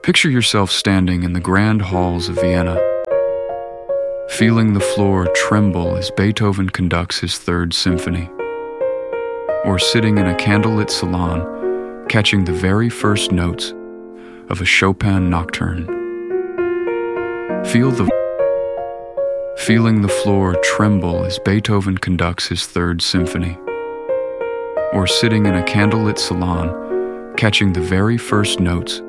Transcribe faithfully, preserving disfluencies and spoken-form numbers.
Picture yourself standing in the grand halls of Vienna, feeling the floor tremble as Beethoven conducts his Third Symphony, or sitting in a candlelit salon, catching the very first notes of a Chopin nocturne. Feel the feeling the floor tremble as Beethoven conducts his Third Symphony, or sitting in a candlelit salon, catching the very first notes